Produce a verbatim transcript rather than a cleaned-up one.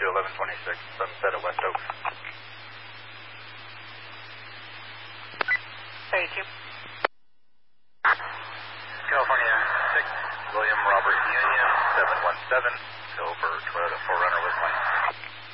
to eleven twenty-six, Sunset at West Oak. Thank you. California six, William Robert Union, seven one seven, go for Toyota four runner with line.